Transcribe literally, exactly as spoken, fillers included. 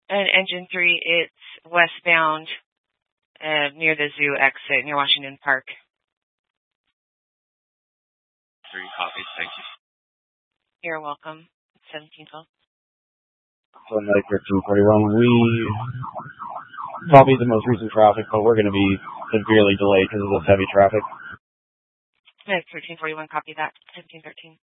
And engine three, it's westbound uh, near the zoo exit, near Washington Park. Three copies, thank you. You're welcome. seventeen twelve. So, like thirteen forty-one, we probably the most recent traffic, but we're going to be severely delayed because of this heavy traffic. thirteen forty-one, copy that. seventeen thirteen.